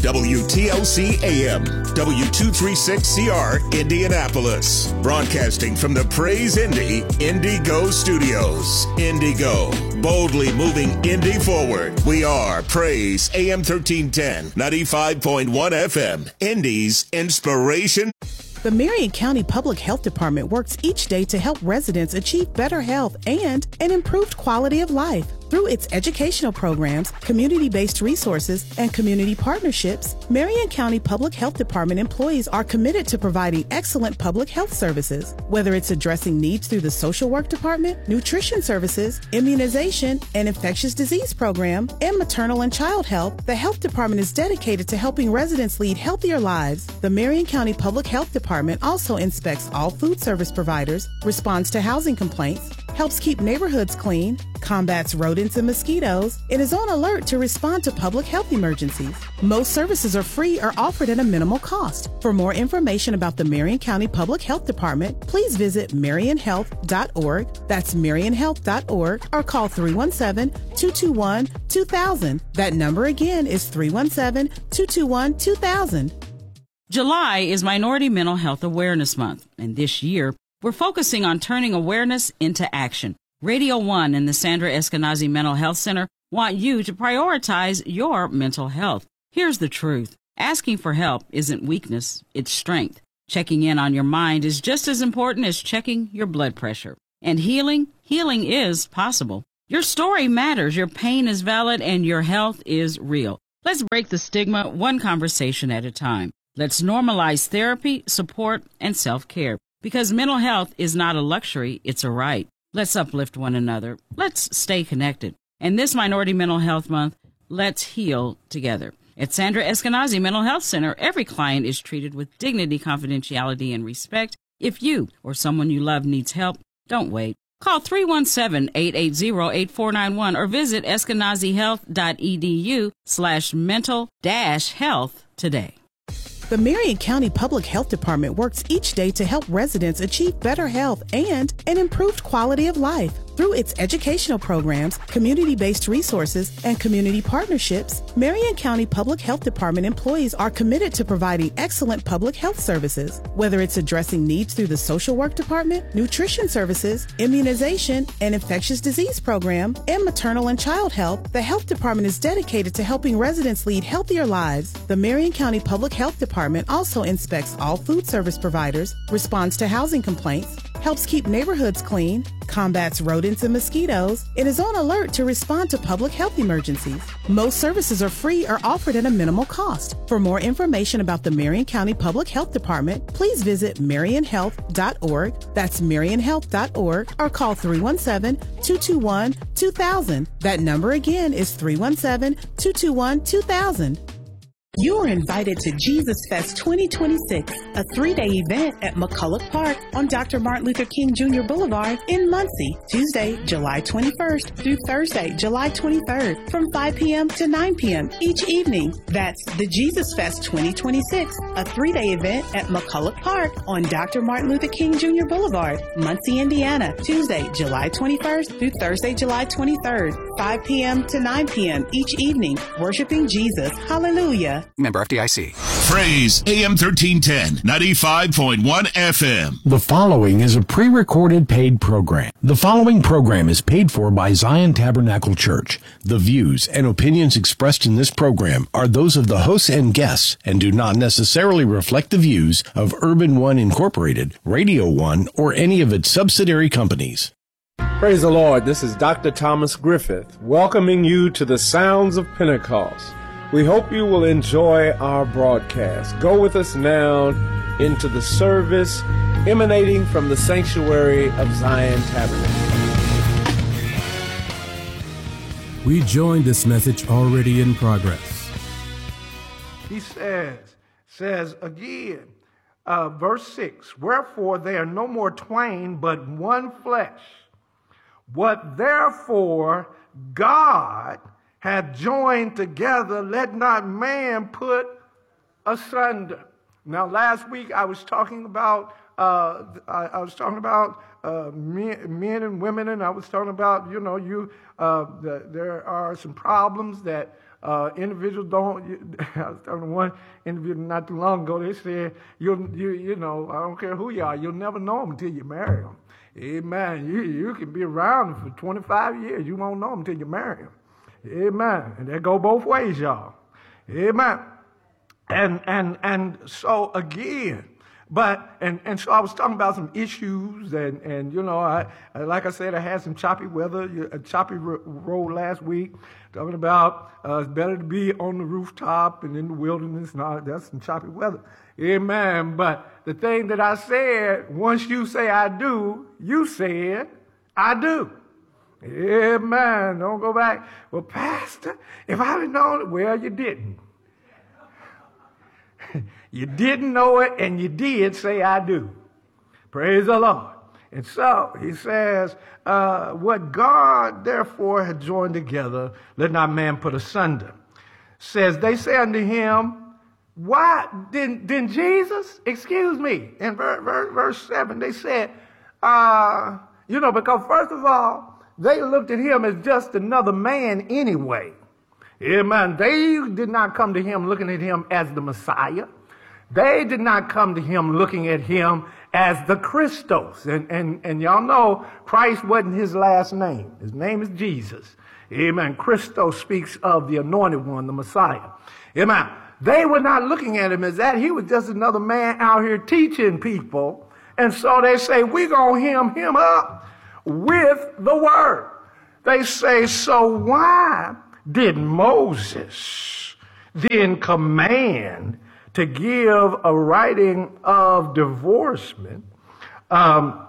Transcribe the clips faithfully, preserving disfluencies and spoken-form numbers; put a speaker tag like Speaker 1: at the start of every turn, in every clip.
Speaker 1: W T L C A M, W two thirty-six C R, Indianapolis. Broadcasting from the Praise Indy Indigo Studios. Indigo, boldly moving Indy forward. We are Praise A M thirteen ten, ninety-five point one F M, Indy's inspiration.
Speaker 2: The Marion County Public Health Department works each day to help residents achieve better health and an improved quality of life. Through its educational programs, community-based resources, and community partnerships, Marion County Public Health Department employees are committed to providing excellent public health services. Whether it's addressing needs through the social work department, nutrition services, immunization, and infectious disease program, and maternal and child health, the health department is dedicated to helping residents lead healthier lives. The Marion County Public Health Department also inspects all food service providers, responds to housing complaints, helps keep neighborhoods clean, combats rodents and mosquitoes, and is on alert to respond to public health emergencies. Most services are free or offered at a minimal cost. For more information about the Marion County Public Health Department, please visit marion health dot org, that's marion health dot org, or call three one seven, two two one, two thousand. That number again is three one seven, two two one, two thousand.
Speaker 3: July is Minority Mental Health Awareness Month, and this year, we're focusing on turning awareness into action. Radio One and the Sandra Eskenazi Mental Health Center want you to prioritize your mental health. Here's the truth. Asking for help isn't weakness, it's strength. Checking in on your mind is just as important as checking your blood pressure. And healing, healing is possible. Your story matters, your pain is valid, and your health is real. Let's break the stigma one conversation at a time. Let's normalize therapy, support, and self-care. Because mental health is not a luxury, it's a right. Let's uplift one another. Let's stay connected. And this Minority Mental Health Month, let's heal together. At Sandra Eskenazi Mental Health Center, every client is treated with dignity, confidentiality, and respect. If you or someone you love needs help, don't wait. Call three one seven, eight eight zero, eight four nine one or visit eskenazihealth.edu slash mental dash health today.
Speaker 2: The Marion County Public Health Department works each day to help residents achieve better health and an improved quality of life. Through its educational programs, community-based resources, and community partnerships, Marion County Public Health Department employees are committed to providing excellent public health services. Whether it's addressing needs through the social work department, nutrition services, immunization, and infectious disease program, and maternal and child health, the health department is dedicated to helping residents lead healthier lives. The Marion County Public Health Department also inspects all food service providers, responds to housing complaints, helps keep neighborhoods clean, combats rodents and mosquitoes, and is on alert to respond to public health emergencies. Most services are free or offered at a minimal cost. For more information about the Marion County Public Health Department, please visit marion health dot org, that's marion health dot org, or call three one seven, two two one, two thousand. That number again is three one seven, two two one, two thousand. You are invited to Jesus Fest twenty twenty-six, a three-day event at McCulloch Park on Doctor Martin Luther King Junior Boulevard in Muncie, Tuesday, July twenty-first through Thursday, July twenty-third, from five p.m. to nine p.m. each evening. That's the Jesus Fest twenty twenty-six, a three-day event at McCulloch Park on Doctor Martin Luther King Junior Boulevard, Muncie, Indiana, Tuesday, July twenty-first through Thursday, July twenty-third, five p.m. to nine p.m. each evening, worshiping Jesus. Hallelujah.
Speaker 4: Member F D I C.
Speaker 1: Praise A M thirteen ten, ninety-five point one F M.
Speaker 5: The following is a pre-recorded paid program. The following program is paid for by Zion Tabernacle Church. The views and opinions expressed in this program are those of the hosts and guests and do not necessarily reflect the views of Urban One Incorporated, Radio One, or any of its subsidiary companies.
Speaker 6: Praise the Lord. This is Doctor Thomas Griffith, welcoming you to the Sounds of Pentecost. We hope you will enjoy our broadcast. Go with us now into the service emanating from the sanctuary of Zion Tabernacle.
Speaker 7: We join this message already in progress.
Speaker 8: He says, says again, uh, verse six, wherefore they are no more twain, but one flesh. What therefore God hath joined together, let not man put asunder. Now, last week I was talking about uh, I, I was talking about uh, men, men and women, and I was talking about, you know, you. Uh, the, there are some problems that uh, individuals don't. You, I was talking to one individual not too long ago. They said, you, you, you know, I don't care who you are, you'll never know them until you marry them. Amen. You, you can be around them for twenty-five years. You won't know them until you marry them. Amen. And that go both ways, y'all. Amen. And and and so again, but and and so I was talking about some issues, and and you know, I like I said, I had some choppy weather, a choppy road last week, talking about uh, it's better to be on the rooftop and in the wilderness. Now that's some choppy weather. Amen. But the thing that I said, once you say I do, you said I do. Amen. Don't go back. Well, Pastor, if I had known it, well, you didn't. You didn't know it, and you did say I do. Praise the Lord. And so he says, uh, what God therefore had joined together, let not man put asunder. Says, they say unto him, why didn't, didn't Jesus, excuse me, in verse, verse, verse seven, they said, uh, you know, because first of all, they looked at him as just another man anyway. Amen. They did not come to him looking at him as the Messiah. They did not come to him looking at him as the Christos. And, and, and y'all know Christ wasn't his last name. His name is Jesus. Amen. Christos speaks of the anointed one, the Messiah. Amen. They were not looking at him as that. He was just another man out here teaching people. And so they say, we're going to hem him up with the word. They say, so why did Moses then command to give a writing of divorcement um,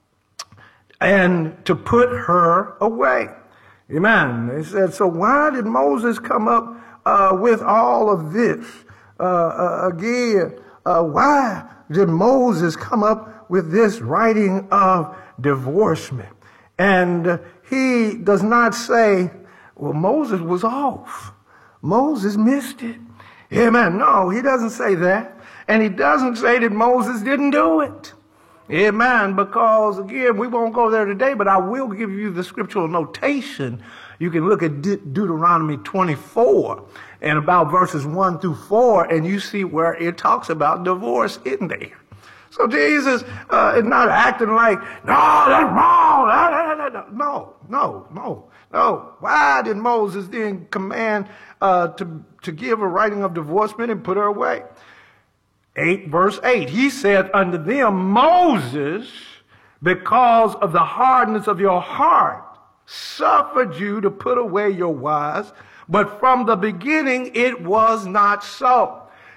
Speaker 8: and to put her away? Amen. They said, so why did Moses come up uh, with all of this? Uh, uh, again, uh, why did Moses come up with this writing of divorcement? And uh, he does not say, well, Moses was off. Moses missed it. Amen. No, he doesn't say that. And he doesn't say that Moses didn't do it. Amen. Because, again, we won't go there today, but I will give you the scriptural notation. You can look at De- Deuteronomy twenty-four and about verses one through four, and you see where it talks about divorce in there. So Jesus uh, is not acting like, no, that's wrong. No, no, no, no. Why did Moses then command uh, to, to give a writing of divorcement and put her away? Eight, verse eight, he said unto them, Moses, because of the hardness of your heart, suffered you to put away your wives, but from the beginning it was not so.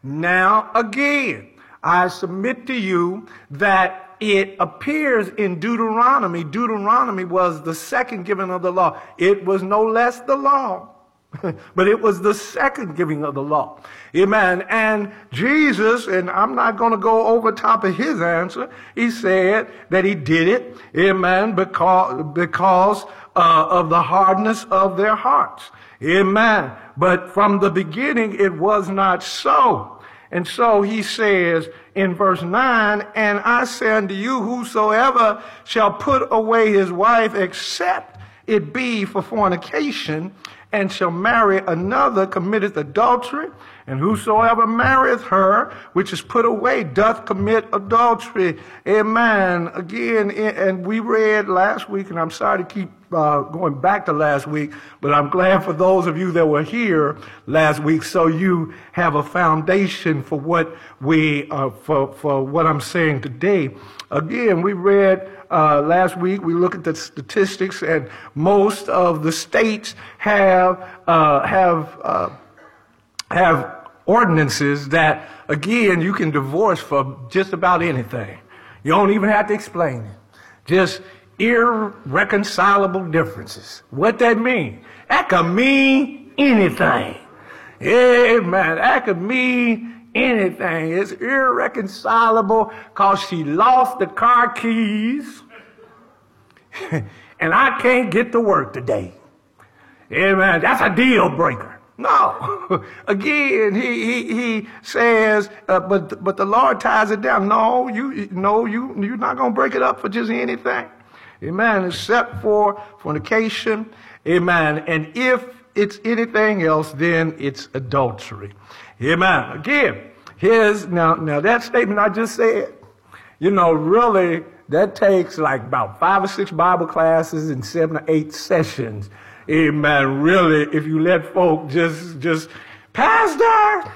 Speaker 8: Now again, I submit to you that it appears in Deuteronomy. Deuteronomy was the second giving of the law. It was no less the law, but it was the second giving of the law. Amen. And Jesus, and I'm not going to go over top of his answer, he said that he did it, amen, because, because uh, of the hardness of their hearts. Amen. But from the beginning, it was not so. And so he says in verse nine, and I say unto you, whosoever shall put away his wife, except it be for fornication, and shall marry another, committeth adultery. And whosoever marrieth her, which is put away, doth commit adultery. Amen. Again, and we read last week, and I'm sorry to keep uh, going back to last week, but I'm glad for those of you that were here last week, so you have a foundation for what we, uh, for, for what I'm saying today. Again, we read uh, last week, we looked at the statistics, and most of the states have, uh, have, uh, have ordinances that, again, you can divorce for just about anything. You don't even have to explain it. Just irreconcilable differences. What that mean? That could mean anything. Amen. That could mean anything. It's irreconcilable because she lost the car keys and I can't get to work today. Amen. That's a deal breaker. No. Again, he he he says, uh, but but the Lord ties it down. No, you no you you're not gonna break it up for just anything. Amen. Except for fornication. Amen. And if it's anything else, then it's adultery. Amen. Again, here's now now that statement I just said. You know, really, that takes like about five or six Bible classes and seven or eight sessions. Amen. Really, if you let folk just, just, Pastor.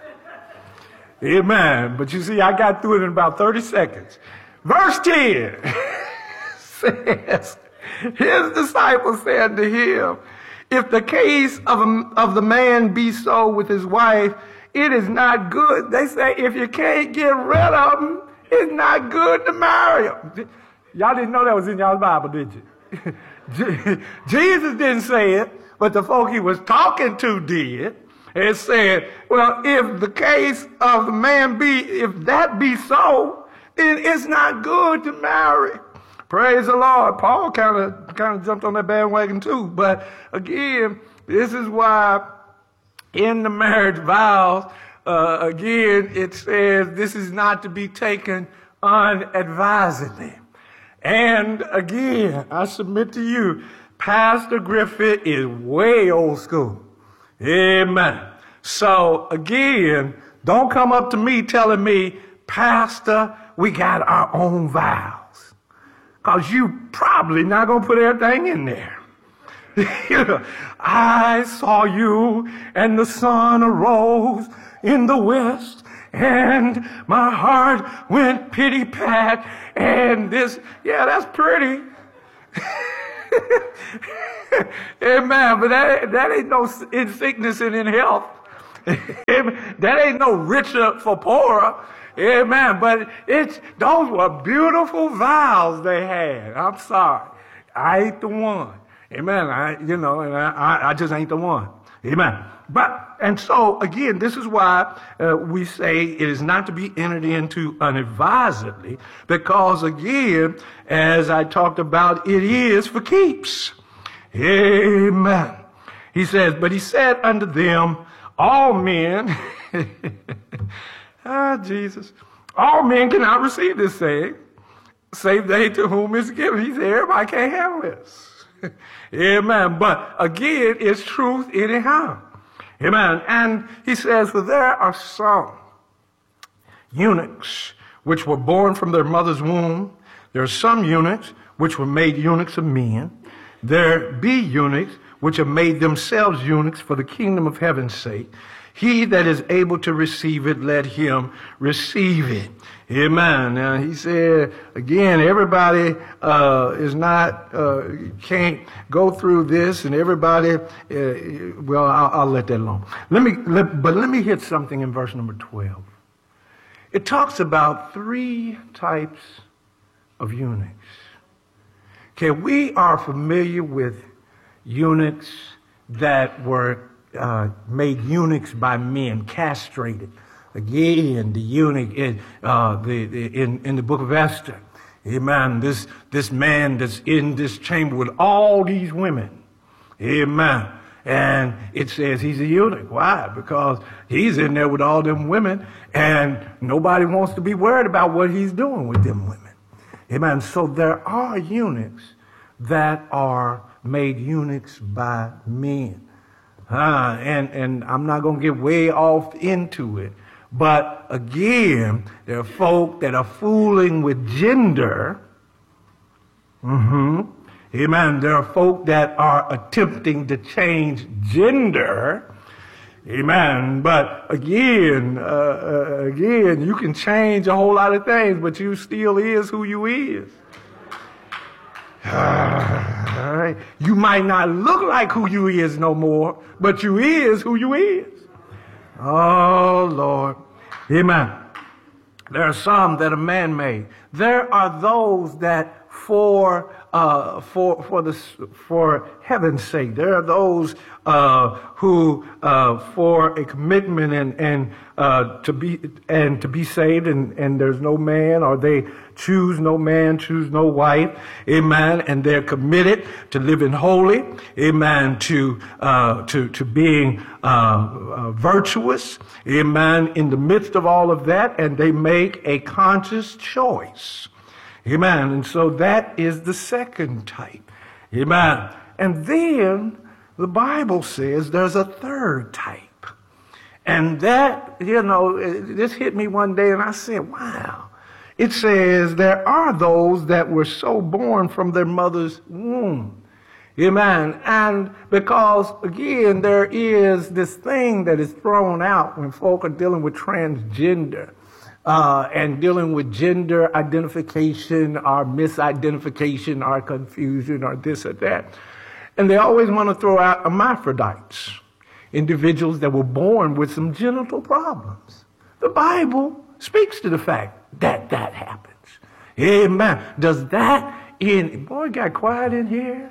Speaker 8: Amen. But you see, I got through it in about thirty seconds. Verse ten says, his disciples said to him, if the case of, a, of the man be so with his wife, it is not good. They say, if you can't get rid of him, it's not good to marry him. Y'all didn't know that was in y'all's Bible, did you? Jesus didn't say it, but the folk he was talking to did. It said, well, if the case of the man be, if that be so, then it's not good to marry. Praise the Lord. Paul kind of kind of jumped on that bandwagon too. But again, this is why in the marriage vows, uh, again, it says this is not to be taken unadvisedly. And again, I submit to you, Pastor Griffith is way old school. Amen. So again, don't come up to me telling me, Pastor, we got our own vows. Because you probably not going to put everything in there. I saw you and the sun arose in the west and my heart went pity-pat and this, yeah, that's pretty. Amen. But that, that ain't no in sickness and in health. That ain't no richer for poorer. Amen. But it's, those were beautiful vows they had. I'm sorry. I ain't the one. Amen. I, you know, and I, I just ain't the one. Amen. But, and so, again, this is why uh, we say it is not to be entered into unadvisedly, because, again, as I talked about, it is for keeps. Amen. He says, but he said unto them, all men, ah, Jesus, all men cannot receive this saying, save they to whom it's given. He said, everybody can't have this. Amen. But again, it's truth anyhow. Amen. And he says, for there are some eunuchs which were born from their mother's womb. There are some eunuchs which were made eunuchs of men. There be eunuchs which have made themselves eunuchs for the kingdom of heaven's sake. He that is able to receive it, let him receive it. Amen. Now, he said, again, everybody uh, is not, uh, can't go through this, and everybody, uh, well, I'll, I'll let that alone. Let me, let, but let me hit something in verse number twelve. It talks about three types of eunuchs. Okay, we are familiar with eunuchs that were uh, made eunuchs by men, castrated. Again, the eunuch in, uh, the, the, in, in the book of Esther. Amen. This, this man that's in this chamber with all these women. Amen. And it says he's a eunuch. Why? Because he's in there with all them women and nobody wants to be worried about what he's doing with them women. Amen. So there are eunuchs that are made eunuchs by men. Uh, and, and I'm not going to get way off into it. But again, there are folk that are fooling with gender. Mm-hmm. Amen. There are folk that are attempting to change gender. Amen. But again, uh, uh, again, you can change a whole lot of things, but you still is who you is. All right. You might not look like who you is no more, but you is who you is. Oh, Lord. Amen. There are some that are man-made. There are those that for uh, for for the for heaven's sake. There are those uh, who, uh, for a commitment and and uh, to be and to be saved, and and there's no man, or they choose no man, choose no wife, amen, and they're committed to living holy, amen, to uh, to to being uh, uh, virtuous, amen, in the midst of all of that, and they make a conscious choice. Amen. And so that is the second type. Amen. And then the Bible says there's a third type. And that, you know, this hit me one day and I said, wow. It says there are those that were so born from their mother's womb. Amen. And because, again, there is this thing that is thrown out when folk are dealing with transgender. Uh, and dealing with gender identification or misidentification or confusion or this or that. And they always want to throw out hermaphrodites, individuals that were born with some genital problems. The Bible speaks to the fact that that happens. Amen. Does that in, boy, it got quiet in here.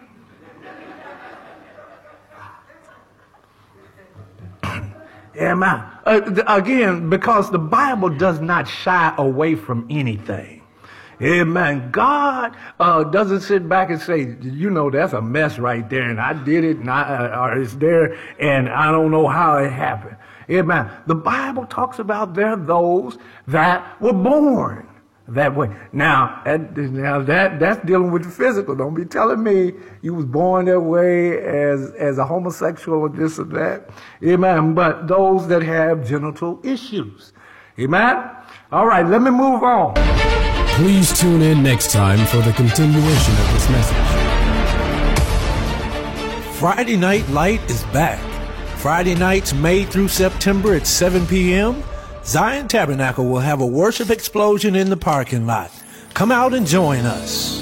Speaker 8: Amen. Uh, again, because the Bible does not shy away from anything. Amen. God uh, doesn't sit back and say, you know, that's a mess right there, and I did it, and I, uh, or it's there, and I don't know how it happened. Amen. The Bible talks about there are those that were born that way. Now, that, now that that's dealing with the physical. Don't be telling me you was born that way as as a homosexual or this or that. Amen. But those that have genital issues. Amen. All right, let me move on.
Speaker 7: Please tune in next time for the continuation of this message.
Speaker 4: Friday Night Light is back. Friday nights, May through September at seven p.m., Zion Tabernacle will have a worship explosion in the parking lot. Come out and join us.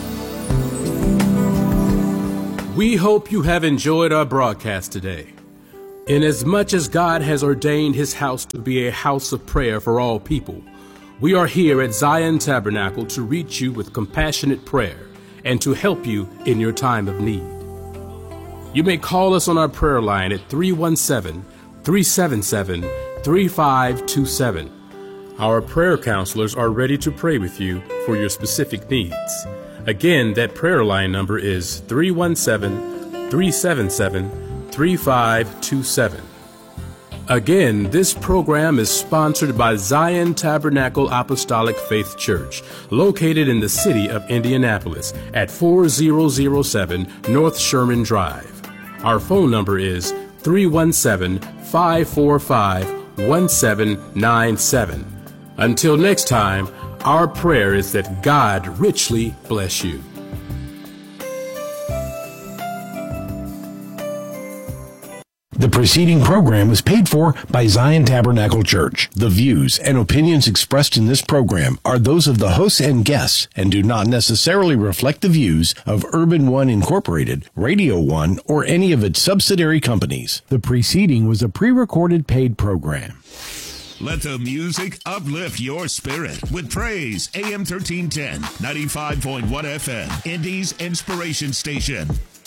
Speaker 7: We hope you have enjoyed our broadcast today. Inasmuch as God has ordained his house to be a house of prayer for all people, we are here at Zion Tabernacle to reach you with compassionate prayer and to help you in your time of need. You may call us on our prayer line at three one seven, three seven seven, three five two seven. Our prayer counselors are ready to pray with you for your specific needs. Again, that prayer line number is three one seven, three seven seven, three five two seven. Again, this program is sponsored by Zion Tabernacle Apostolic Faith Church, located in the city of Indianapolis at four thousand seven North Sherman Drive. Our phone number is three one seven, five four five, one seven nine seven. Until next time, our prayer is that God richly bless you.
Speaker 5: The preceding program was paid for by Zion Tabernacle Church. The views and opinions expressed in this program are those of the hosts and guests and do not necessarily reflect the views of Urban One Incorporated, Radio One, or any of its subsidiary companies.
Speaker 7: The preceding was a pre-recorded paid program.
Speaker 1: Let the music uplift your spirit with praise. A M thirteen ten, ninety-five point one F M, Indy's Inspiration Station.